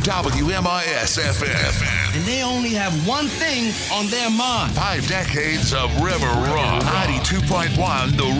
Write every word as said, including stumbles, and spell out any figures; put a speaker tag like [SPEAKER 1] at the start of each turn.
[SPEAKER 1] W M I S F M.
[SPEAKER 2] And they only have one thing on their mind.
[SPEAKER 1] Five decades of River Rock. ninety-two point one The